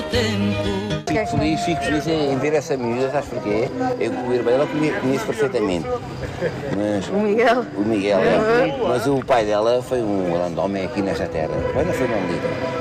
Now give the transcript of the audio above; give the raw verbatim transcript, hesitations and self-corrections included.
tempo. Fico feliz, fico feliz em ver essa miúda, sabes porquê? Eu o irmão dela conheço perfeitamente. Mas, O Miguel? O Miguel, é. Mas o pai dela foi um grande homem aqui nesta terra. O pai não foi um líder.